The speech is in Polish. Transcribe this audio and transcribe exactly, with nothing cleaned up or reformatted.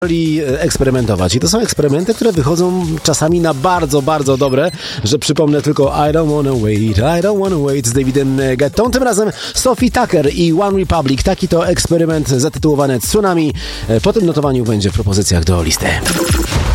eksperymentować. I to są eksperymenty, które wychodzą czasami na bardzo, bardzo dobre, że przypomnę tylko I don't wanna wait, I don't wanna wait z Davidem Guettą. Tym razem Sophie Tucker i One Republic. Taki to eksperyment zatytułowany Tsunami. Po tym notowaniu będzie w propozycjach do listy.